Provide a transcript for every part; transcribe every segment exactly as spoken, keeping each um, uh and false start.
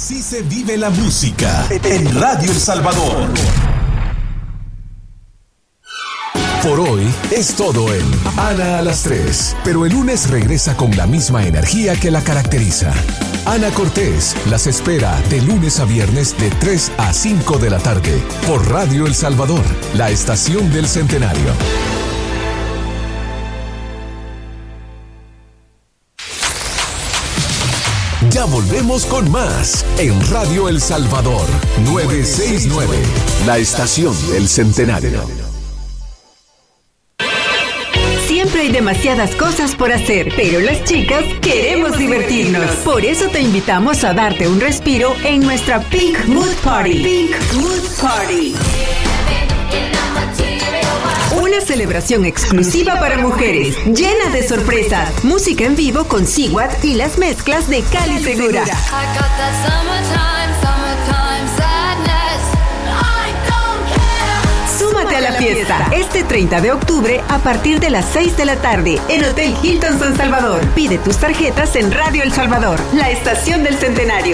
Así se vive la música en Radio El Salvador. Por hoy es todo en Ana a las tres, pero el lunes regresa con la misma energía que la caracteriza. Ana Cortés las espera de lunes a viernes de tres a cinco de la tarde por Radio El Salvador, la estación del Centenario. Ya volvemos con más en Radio El Salvador novecientos sesenta y nueve, la estación del Centenario. Siempre hay demasiadas cosas por hacer, pero las chicas queremos divertirnos. Por eso te invitamos a darte un respiro en nuestra Pink Mood Party. Pink Mood Party. Una celebración exclusiva para mujeres, llena de sorpresas, música en vivo con Sigwat y las mezclas de Cali Segura. Súmate a la fiesta este treinta de octubre a partir de las seis de la tarde en Hotel Hilton San Salvador. Pide tus tarjetas en Radio El Salvador, la estación del Centenario.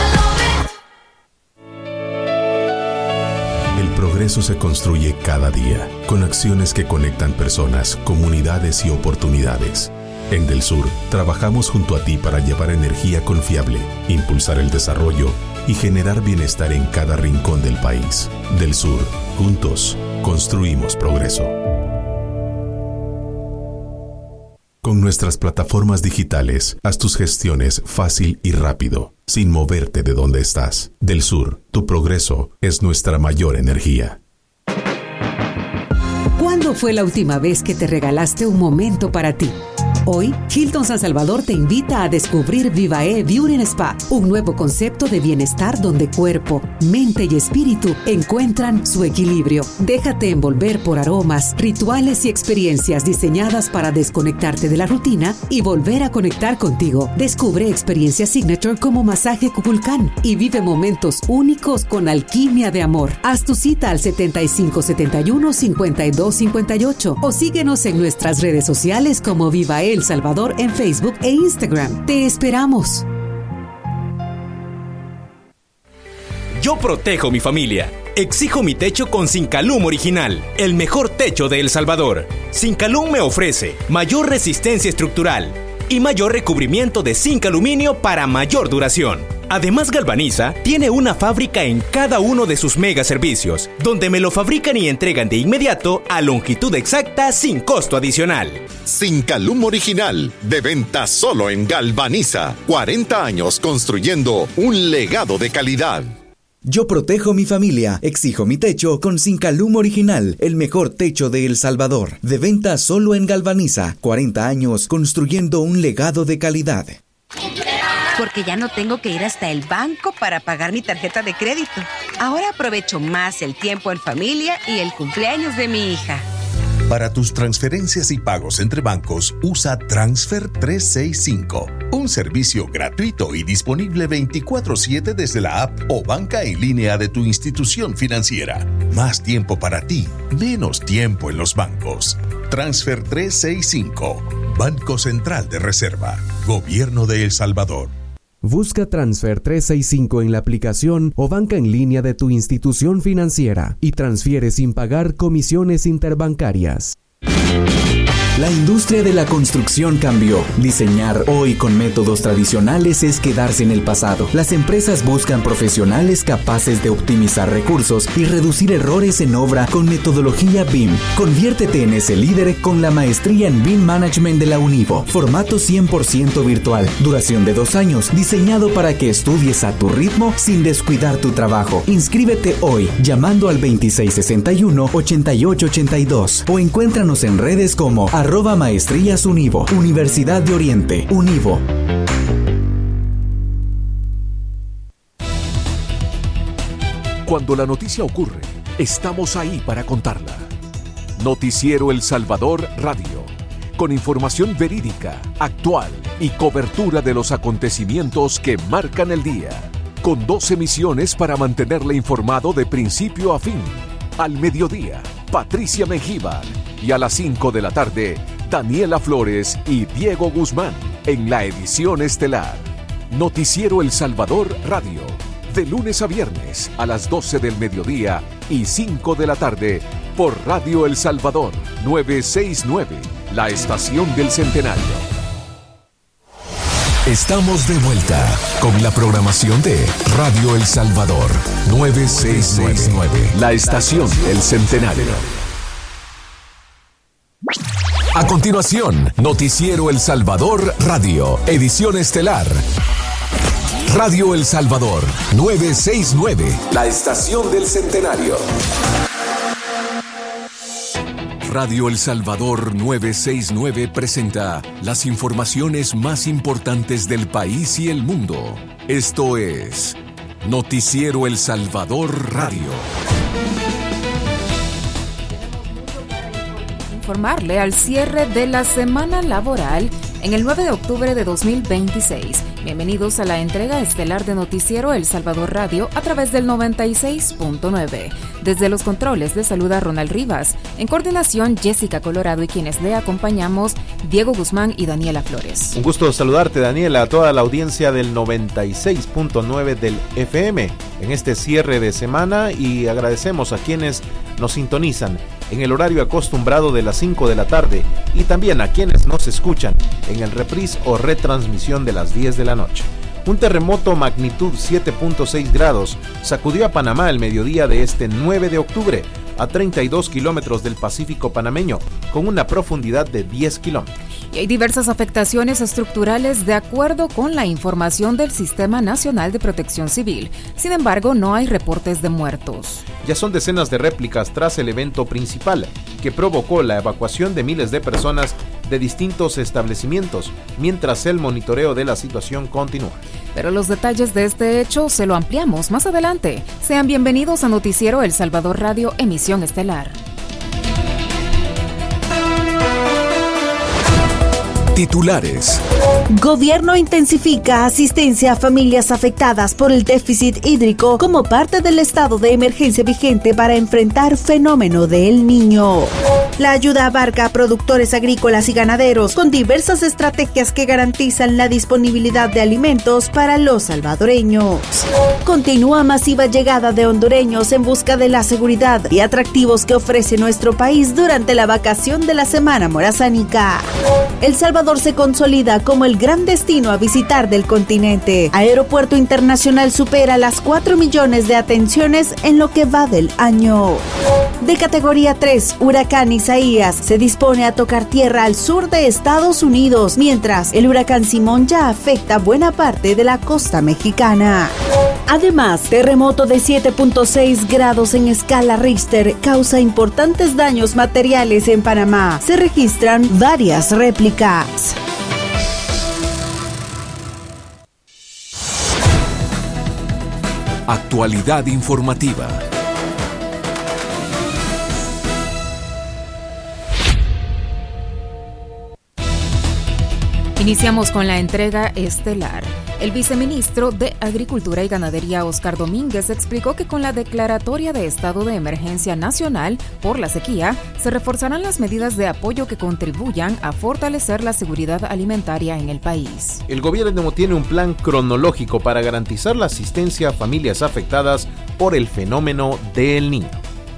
El progreso se construye cada día, con acciones que conectan personas, comunidades y oportunidades. En Del Sur, trabajamos junto a ti para llevar energía confiable, impulsar el desarrollo y generar bienestar en cada rincón del país. Del Sur, juntos, construimos progreso. Con nuestras plataformas digitales, haz tus gestiones fácil y rápido, sin moverte de donde estás. Del Sur, tu progreso es nuestra mayor energía. ¿Cuándo fue la última vez que te regalaste un momento para ti? Hoy, Hilton San Salvador te invita a descubrir Vivae Beauty and Spa, un nuevo concepto de bienestar donde cuerpo, mente y espíritu encuentran su equilibrio. Déjate envolver por aromas, rituales y experiencias diseñadas para desconectarte de la rutina y volver a conectar contigo. Descubre experiencias signature como masaje Kukulkan y vive momentos únicos con alquimia de amor. Haz tu cita al setenta y cinco setenta y uno cincuenta y dos cincuenta y ocho o síguenos en nuestras redes sociales como Vivae El Salvador en Facebook e Instagram. Te esperamos. Yo protejo mi familia. Exijo mi techo con Sincalum Original, el mejor techo de El Salvador. Sincalum me ofrece mayor resistencia estructural y mayor recubrimiento de zinc aluminio para mayor duración. Además, Galvaniza tiene una fábrica en cada uno de sus mega servicios, donde me lo fabrican y entregan de inmediato a longitud exacta sin costo adicional. Sincalum Original, de venta solo en Galvaniza. cuarenta años construyendo un legado de calidad. Yo protejo mi familia, exijo mi techo con Sincalum Original, el mejor techo de El Salvador. De venta solo en Galvaniza. cuarenta años construyendo un legado de calidad. Porque ya no tengo que ir hasta el banco para pagar mi tarjeta de crédito. Ahora aprovecho más el tiempo en familia y el cumpleaños de mi hija. Para tus transferencias y pagos entre bancos, usa Transfer trescientos sesenta y cinco. Un servicio gratuito y disponible veinticuatro siete desde la app o banca en línea de tu institución financiera. Más tiempo para ti, menos tiempo en los bancos. Transfer trescientos sesenta y cinco. Banco Central de Reserva. Gobierno de El Salvador. Busca Transfer trescientos sesenta y cinco en la aplicación o banca en línea de tu institución financiera y transfiere sin pagar comisiones interbancarias. La industria de la construcción cambió. Diseñar hoy con métodos tradicionales es quedarse en el pasado. Las empresas buscan profesionales capaces de optimizar recursos y reducir errores en obra con metodología B I M. Conviértete en ese líder con la maestría en B I M Management de la Univo. Formato cien por ciento virtual. Duración de dos años. Diseñado para que estudies a tu ritmo sin descuidar tu trabajo. Inscríbete hoy llamando al veintiséis sesenta y uno ochenta y ocho ochenta y dos o encuéntranos en redes como arroba Maestrías Univo, Universidad de Oriente, Univo. Cuando la noticia ocurre, estamos ahí para contarla. Noticiero El Salvador Radio, con información verídica, actual y cobertura de los acontecimientos que marcan el día. Con dos emisiones para mantenerle informado de principio a fin. Al mediodía, Patricia Mengíbar. Y a las cinco de la tarde, Daniela Flores y Diego Guzmán en la edición estelar. Noticiero El Salvador Radio. de lunes a viernes a las doce del mediodía y cinco de la tarde por Radio El Salvador novecientos sesenta y nueve, la estación del centenario. Estamos de vuelta con la programación de Radio El Salvador novecientos sesenta y nueve, la estación del centenario. A continuación, Noticiero El Salvador Radio, edición estelar. Radio El Salvador novecientos sesenta y nueve, la estación del centenario. Radio El Salvador novecientos sesenta y nueve presenta las informaciones más importantes del país y el mundo. Esto es Noticiero El Salvador Radio. Informarle al cierre de la semana laboral en el nueve de octubre de dos mil veintiséis. Bienvenidos a la entrega estelar de Noticiero El Salvador Radio a través del noventa y seis punto nueve. Desde los controles de saluda Ronald Rivas, en coordinación Jessica Colorado y quienes le acompañamos Diego Guzmán y Daniela Flores. Un gusto saludarte, Daniela, a toda la audiencia del noventa y seis punto nueve del F M en este cierre de semana, y agradecemos a quienes nos sintonizan en el horario acostumbrado de las cinco de la tarde y también a quienes nos escuchan en el reprise o retransmisión de las diez de la noche. Un terremoto magnitud siete punto seis grados sacudió a Panamá el mediodía de este nueve de octubre a treinta y dos kilómetros del Pacífico panameño, con una profundidad de diez kilómetros. Y hay diversas afectaciones estructurales de acuerdo con la información del Sistema Nacional de Protección Civil. Sin embargo, no hay reportes de muertos. Ya son decenas de réplicas tras el evento principal, que provocó la evacuación de miles de personas de distintos establecimientos, mientras el monitoreo de la situación continúa. Pero los detalles de este hecho se lo ampliamos más adelante. Sean bienvenidos a Noticiero El Salvador Radio, emisión estelar. Titulares. Gobierno intensifica asistencia a familias afectadas por el déficit hídrico como parte del estado de emergencia vigente para enfrentar fenómeno de El Niño. La ayuda abarca a productores agrícolas y ganaderos con diversas estrategias que garantizan la disponibilidad de alimentos para los salvadoreños. Continúa masiva llegada de hondureños en busca de la seguridad y atractivos que ofrece nuestro país durante la vacación de la Semana Morazánica. El Salvador se consolida como el gran destino a visitar del continente. Aeropuerto Internacional supera las cuatro millones de atenciones en lo que va del año. De categoría tres, huracán Isaías se dispone a tocar tierra al sur de Estados Unidos, mientras el huracán Simón ya afecta buena parte de la costa mexicana. Además, terremoto de siete punto seis grados en escala Richter causa importantes daños materiales en Panamá. Se registran varias réplicas. Actualidad informativa. Iniciamos con la entrega estelar. El viceministro de Agricultura y Ganadería, Oscar Domínguez, explicó que con la declaratoria de estado de emergencia nacional por la sequía, se reforzarán las medidas de apoyo que contribuyan a fortalecer la seguridad alimentaria en el país. El gobierno tiene un plan cronológico para garantizar la asistencia a familias afectadas por el fenómeno de El Niño.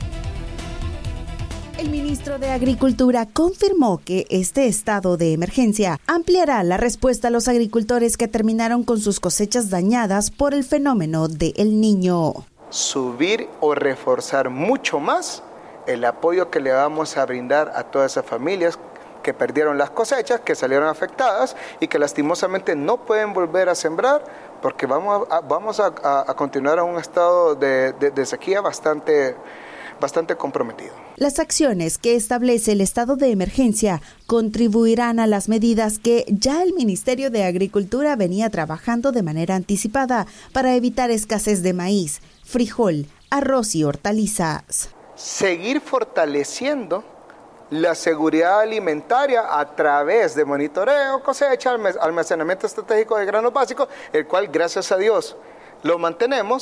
El ministro de Agricultura confirmó que este estado de emergencia ampliará la respuesta a los agricultores que terminaron con sus cosechas dañadas por el fenómeno de El Niño. Subir o reforzar mucho más el apoyo que le vamos a brindar a todas esas familias que perdieron las cosechas, que salieron afectadas y que lastimosamente no pueden volver a sembrar porque vamos a, vamos a, a, a continuar en un estado de, de, de sequía bastante, bastante comprometido. Las acciones que establece el estado de emergencia contribuirán a las medidas que ya el Ministerio de Agricultura venía trabajando de manera anticipada para evitar escasez de maíz, frijol, arroz y hortalizas. Seguir fortaleciendo la seguridad alimentaria a través de monitoreo, cosecha, almacenamiento estratégico de granos básicos, el cual gracias a Dios lo mantenemos.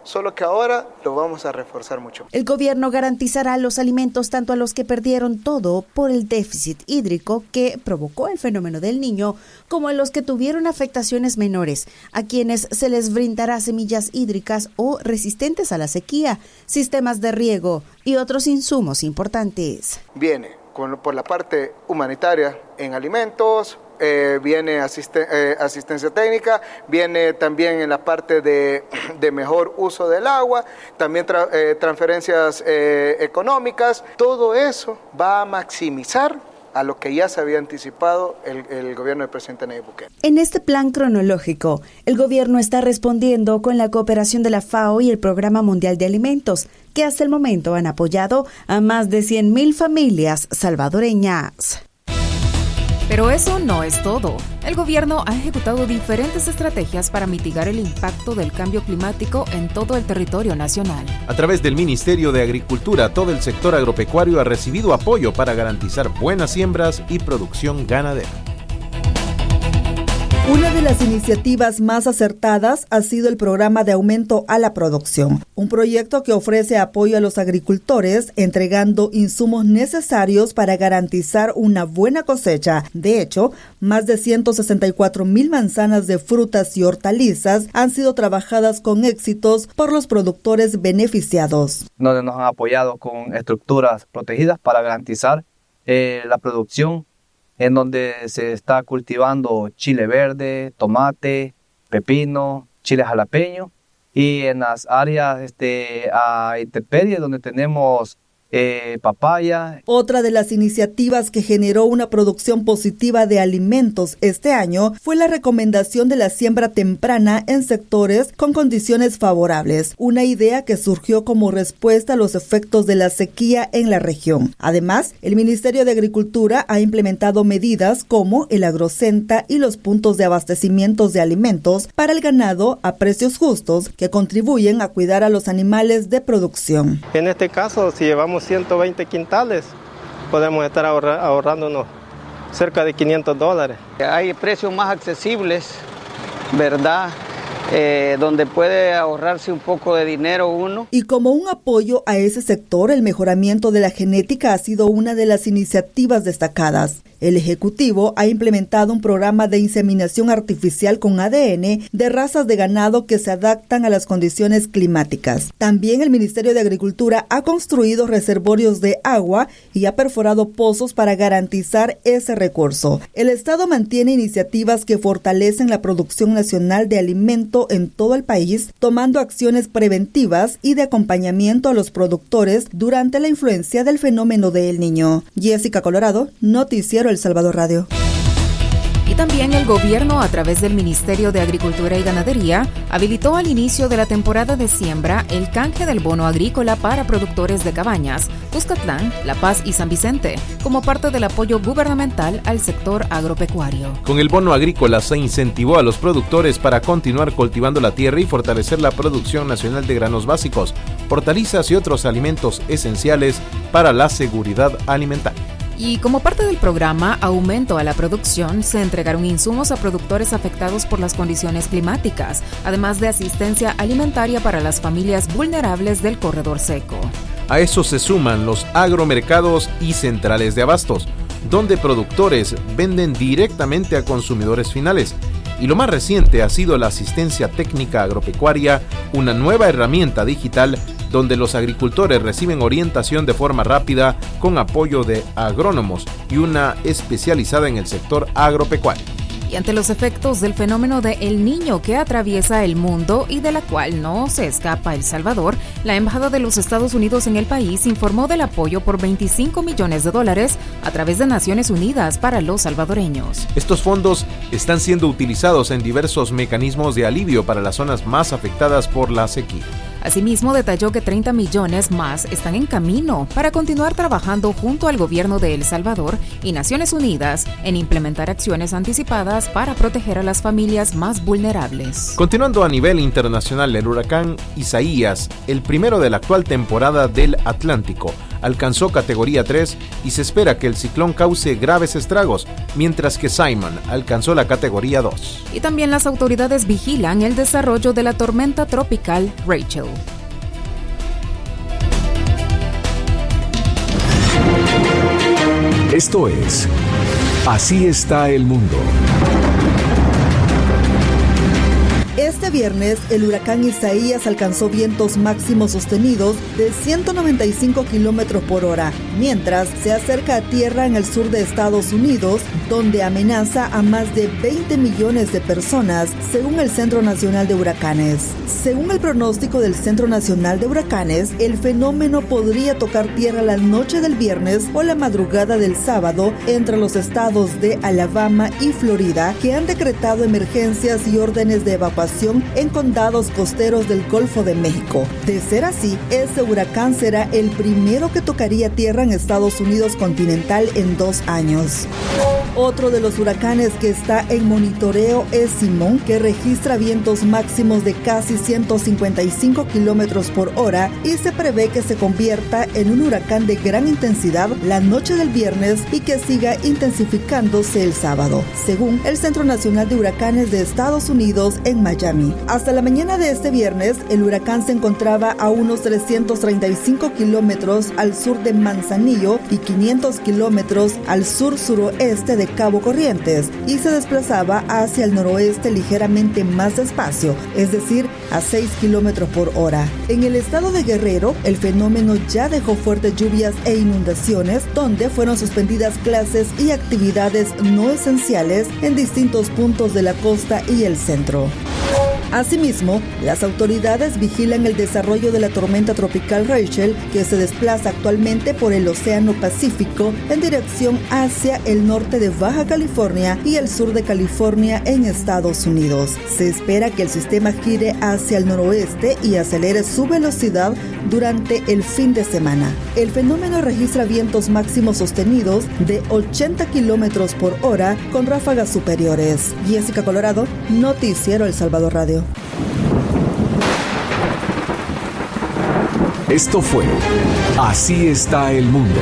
solo que ahora lo vamos a reforzar mucho. El gobierno garantizará los alimentos tanto a los que perdieron todo por el déficit hídrico que provocó el fenómeno del Niño, como a los que tuvieron afectaciones menores, a quienes se les brindará semillas hídricas o resistentes a la sequía, sistemas de riego y otros insumos importantes. Viene con, por la parte humanitaria en alimentos, Eh, viene asisten, eh, asistencia técnica, viene también en la parte de, de mejor uso del agua, también tra, eh, transferencias eh, económicas. Todo eso va a maximizar a lo que ya se había anticipado el, el gobierno del presidente Nayib Bukele. En este plan cronológico, el gobierno está respondiendo con la cooperación de la FAO y el Programa Mundial de Alimentos, que hasta el momento han apoyado a más de cien mil familias salvadoreñas. Pero eso no es todo. El gobierno ha ejecutado diferentes estrategias para mitigar el impacto del cambio climático en todo el territorio nacional. A través del Ministerio de Agricultura, todo el sector agropecuario ha recibido apoyo para garantizar buenas siembras y producción ganadera. Una de las iniciativas más acertadas ha sido el programa de aumento a la producción, un proyecto que ofrece apoyo a los agricultores entregando insumos necesarios para garantizar una buena cosecha. De hecho, más de ciento sesenta y cuatro mil manzanas de frutas y hortalizas han sido trabajadas con éxitos por los productores beneficiados. Donde nos han apoyado con estructuras protegidas para garantizar eh, la producción, en donde se está cultivando chile verde, tomate, pepino, chile jalapeño, y en las áreas este, a intemperie donde tenemos eh, papaya. Otra de las iniciativas que generó una producción positiva de alimentos este año fue la recomendación de la siembra temprana en sectores con condiciones favorables, una idea que surgió como respuesta a los efectos de la sequía en la región. Además, el Ministerio de Agricultura ha implementado medidas como el agrocenta y los puntos de abastecimiento de alimentos para el ganado a precios justos que contribuyen a cuidar a los animales de producción. En este caso, si llevamos ciento veinte quintales, podemos estar ahorra, ahorrándonos cerca de quinientos dólares. Hay precios más accesibles, ¿verdad? Eh, donde puede ahorrarse un poco de dinero uno. Y como un apoyo a ese sector, el mejoramiento de la genética ha sido una de las iniciativas destacadas. El Ejecutivo ha implementado un programa de inseminación artificial con A D N de razas de ganado que se adaptan a las condiciones climáticas. También el Ministerio de Agricultura ha construido reservorios de agua y ha perforado pozos para garantizar ese recurso. El Estado mantiene iniciativas que fortalecen la producción nacional de alimento en todo el país, tomando acciones preventivas y de acompañamiento a los productores durante la influencia del fenómeno de El Niño. Jessica Colorado, Noticiero El Salvador Radio. Y también el gobierno, a través del Ministerio de Agricultura y Ganadería, habilitó al inicio de la temporada de siembra el canje del bono agrícola para productores de cabañas, Cuscatlán, La Paz y San Vicente, como parte del apoyo gubernamental al sector agropecuario. Con el bono agrícola se incentivó a los productores para continuar cultivando la tierra y fortalecer la producción nacional de granos básicos, hortalizas y otros alimentos esenciales para la seguridad alimentaria. Y como parte del programa Aumento a la Producción, se entregaron insumos a productores afectados por las condiciones climáticas, además de asistencia alimentaria para las familias vulnerables del corredor seco. A eso se suman los agromercados y centrales de abastos, donde productores venden directamente a consumidores finales. Y lo más reciente ha sido la asistencia técnica agropecuaria, una nueva herramienta digital donde los agricultores reciben orientación de forma rápida con apoyo de agrónomos y una especializada en el sector agropecuario. Y ante los efectos del fenómeno de El Niño que atraviesa el mundo y de la cual no se escapa El Salvador, la Embajada de los Estados Unidos en el país informó del apoyo por veinticinco millones de dólares a través de Naciones Unidas para los salvadoreños. Estos fondos están siendo utilizados en diversos mecanismos de alivio para las zonas más afectadas por la sequía. Asimismo, detalló que treinta millones más están en camino para continuar trabajando junto al gobierno de El Salvador y Naciones Unidas en implementar acciones anticipadas para proteger a las familias más vulnerables. Continuando a nivel internacional, el huracán Isaías, el primero de la actual temporada del Atlántico, alcanzó categoría tres y se espera que el ciclón cause graves estragos, mientras que Simon alcanzó la categoría dos. Y también las autoridades vigilan el desarrollo de la tormenta tropical Rachel. Esto es Así está el mundo. Este viernes, el huracán Isaías alcanzó vientos máximos sostenidos de ciento noventa y cinco kilómetros por hora, mientras se acerca a tierra en el sur de Estados Unidos, donde amenaza a más de veinte millones de personas, según el Centro Nacional de Huracanes. Según el pronóstico del Centro Nacional de Huracanes, el fenómeno podría tocar tierra la noche del viernes o la madrugada del sábado entre los estados de Alabama y Florida, que han decretado emergencias y órdenes de evacuación en condados costeros del Golfo de México. De ser así, ese huracán será el primero que tocaría tierra en Estados Unidos continental en dos años. Otro de los huracanes que está en monitoreo es Simón, que registra vientos máximos de casi ciento cincuenta y cinco kilómetros por hora y se prevé que se convierta en un huracán de gran intensidad la noche del viernes y que siga intensificándose el sábado, según el Centro Nacional de Huracanes de Estados Unidos en Miami. Hasta la mañana de este viernes, el huracán se encontraba a unos trescientos treinta y cinco kilómetros al sur de Manzanillo y quinientos kilómetros al sur-suroeste de Cabo Corrientes y se desplazaba hacia el noroeste ligeramente más despacio, es decir, a seis kilómetros por hora. En el estado de Guerrero, el fenómeno ya dejó fuertes lluvias e inundaciones, donde fueron suspendidas clases y actividades no esenciales en distintos puntos de la costa y el centro. Asimismo, las autoridades vigilan el desarrollo de la tormenta tropical Rachel, que se desplaza actualmente por el Océano Pacífico en dirección hacia el norte de Baja California y el sur de California en Estados Unidos. Se espera que el sistema gire hacia el noroeste y acelere su velocidad durante el fin de semana. El fenómeno registra vientos máximos sostenidos de ochenta kilómetros por hora con ráfagas superiores. Jessica Colorado, Noticiero El Salvador Radio. Esto fue Así está el mundo.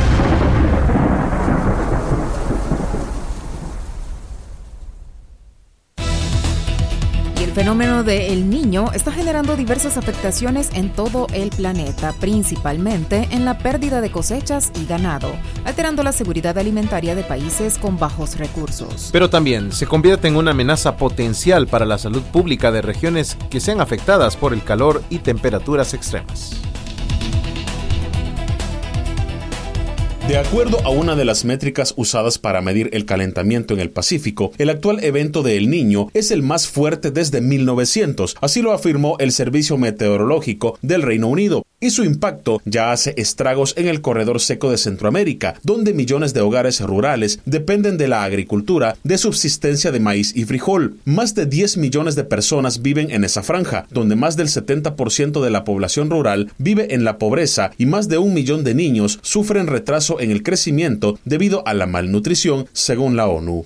El fenómeno de El Niño está generando diversas afectaciones en todo el planeta, principalmente en la pérdida de cosechas y ganado, alterando la seguridad alimentaria de países con bajos recursos. Pero también se convierte en una amenaza potencial para la salud pública de regiones que sean afectadas por el calor y temperaturas extremas. De acuerdo a una de las métricas usadas para medir el calentamiento en el Pacífico, el actual evento de El Niño es el más fuerte desde mil novecientos, así lo afirmó el Servicio Meteorológico del Reino Unido, y su impacto ya hace estragos en el corredor seco de Centroamérica, donde millones de hogares rurales dependen de la agricultura de subsistencia de maíz y frijol. Más de diez millones de personas viven en esa franja, donde más del setenta por ciento de la población rural vive en la pobreza y más de un millón de niños sufren retraso en el crecimiento debido a la malnutrición, según la ONU.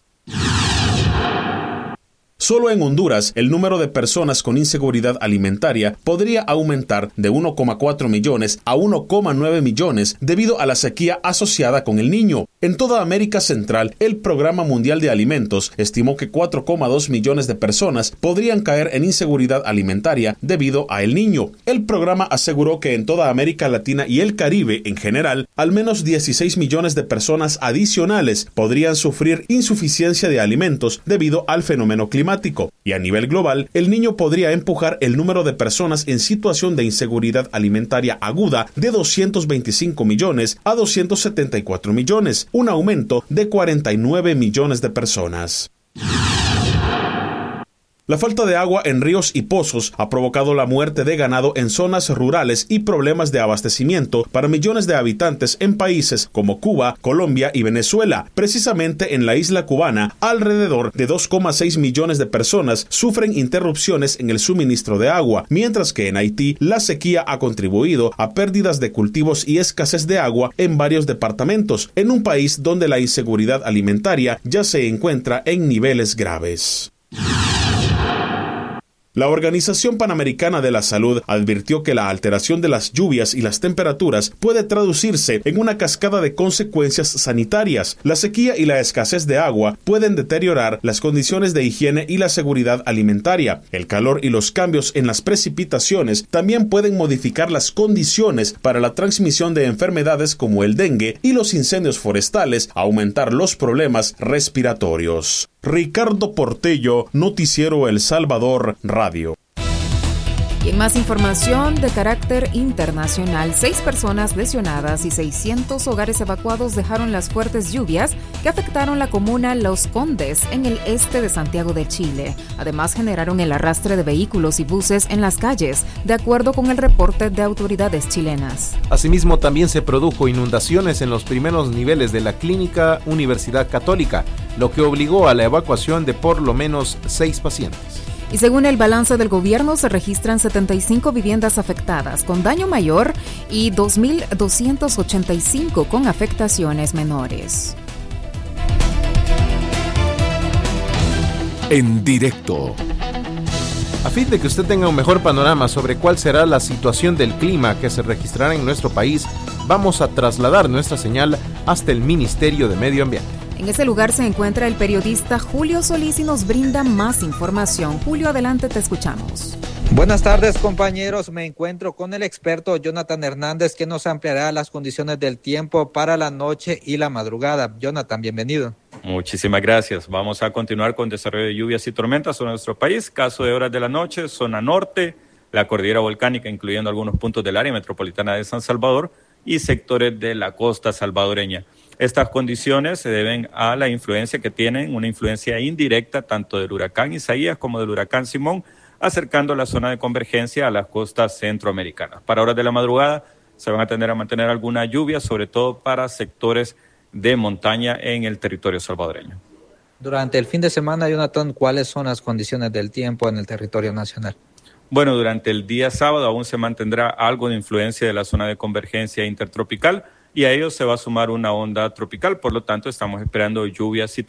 Solo en Honduras, el número de personas con inseguridad alimentaria podría aumentar de uno coma cuatro millones a uno coma nueve millones debido a la sequía asociada con El Niño. En toda América Central, el Programa Mundial de Alimentos estimó que cuatro coma dos millones de personas podrían caer en inseguridad alimentaria debido a El Niño. El programa aseguró que en toda América Latina y el Caribe en general, al menos dieciséis millones de personas adicionales podrían sufrir insuficiencia de alimentos debido al fenómeno climático. Y a nivel global, El Niño podría empujar el número de personas en situación de inseguridad alimentaria aguda de doscientos veinticinco millones a doscientos setenta y cuatro millones, un aumento de cuarenta y nueve millones de personas. La falta de agua en ríos y pozos ha provocado la muerte de ganado en zonas rurales y problemas de abastecimiento para millones de habitantes en países como Cuba, Colombia y Venezuela. Precisamente en la isla cubana, alrededor de dos coma seis millones de personas sufren interrupciones en el suministro de agua, mientras que en Haití la sequía ha contribuido a pérdidas de cultivos y escasez de agua en varios departamentos, en un país donde la inseguridad alimentaria ya se encuentra en niveles graves. La Organización Panamericana de la Salud advirtió que la alteración de las lluvias y las temperaturas puede traducirse en una cascada de consecuencias sanitarias. La sequía y la escasez de agua pueden deteriorar las condiciones de higiene y la seguridad alimentaria. El calor y los cambios en las precipitaciones también pueden modificar las condiciones para la transmisión de enfermedades como el dengue y los incendios forestales, aumentar los problemas respiratorios. Ricardo Portillo, Noticiero El Salvador Radio. Y en más información de carácter internacional, seis personas lesionadas y seiscientos hogares evacuados dejaron las fuertes lluvias que afectaron la comuna Los Condes en el este de Santiago de Chile. Además, generaron el arrastre de vehículos y buses en las calles, de acuerdo con el reporte de autoridades chilenas. Asimismo, también se produjo inundaciones en los primeros niveles de la Clínica Universidad Católica, lo que obligó a la evacuación de por lo menos seis pacientes. Y según el balance del gobierno, se registran setenta y cinco viviendas afectadas con daño mayor y dos mil doscientos ochenta y cinco con afectaciones menores. En directo. A fin de que usted tenga un mejor panorama sobre cuál será la situación del clima que se registrará en nuestro país, vamos a trasladar nuestra señal hasta el Ministerio de Medio Ambiente. En ese lugar se encuentra el periodista Julio Solís y nos brinda más información. Julio, adelante, te escuchamos. Buenas tardes, compañeros. Me encuentro con el experto Jonathan Hernández, que nos ampliará las condiciones del tiempo para la noche y la madrugada. Jonathan, bienvenido. Muchísimas gracias. Vamos a continuar con desarrollo de lluvias y tormentas sobre nuestro país. Caso de horas de la noche, zona norte, la cordillera volcánica, incluyendo algunos puntos del área metropolitana de San Salvador y sectores de la costa salvadoreña. Estas condiciones se deben a la influencia que tienen, una influencia indirecta tanto del huracán Isaías como del huracán Simón, acercando la zona de convergencia a las costas centroamericanas. Para horas de la madrugada se van a tener a mantener alguna lluvia, sobre todo para sectores de montaña en el territorio salvadoreño. Durante el fin de semana, Jonathan, ¿cuáles son las condiciones del tiempo en el territorio nacional? Bueno, durante el día sábado aún se mantendrá algo de influencia de la zona de convergencia intertropical, y a ello se va a sumar una onda tropical, por lo tanto estamos esperando lluvias y